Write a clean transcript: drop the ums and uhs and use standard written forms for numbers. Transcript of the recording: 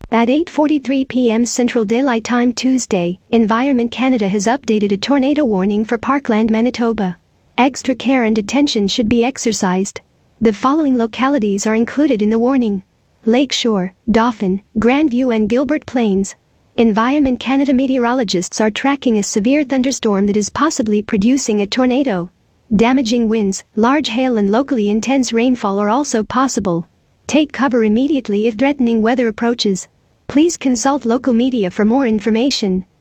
At 8:43 p.m. Central Daylight Time Tuesday, Environment Canada has updated a tornado warning for Parkland, Manitoba. Extra care and attention should be exercised. The following localities are included in the warning: Lakeshore, Dauphin, Grandview and Gilbert Plains. Environment Canada meteorologists are tracking a severe thunderstorm that is possibly producing a tornado. Damaging winds, large hail and locally intense rainfall are also possible. Take cover immediately if threatening weather approaches. Please consult local media for more information.